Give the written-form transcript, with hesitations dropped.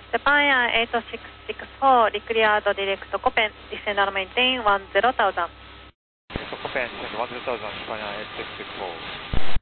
Japan Air 8664, declared direct Copen, descend and maintain 10,000. Copen, descend 10,000, Japan Air 8664.